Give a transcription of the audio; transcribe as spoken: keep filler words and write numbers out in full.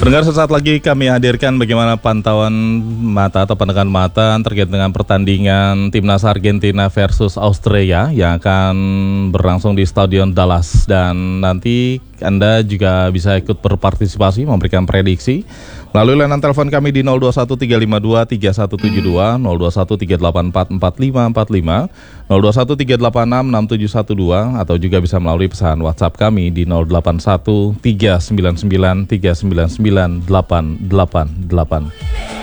Pendengar, sesaat lagi kami hadirkan bagaimana pantauan mata atau pandangan mata terkait dengan pertandingan Timnas Argentina versus Australia yang akan berlangsung di Stadion Dallas. Dan nanti Anda juga bisa ikut berpartisipasi, memberikan prediksi melalui layanan telepon kami di nol dua satu tiga lima dua tiga satu tujuh dua, nol dua satu tiga delapan empat empat lima empat lima, nol dua satu tiga delapan enam enam tujuh satu dua, atau juga bisa melalui pesan WhatsApp kami di nol delapan satu tiga sembilan sembilan tiga sembilan sembilan delapan delapan delapan.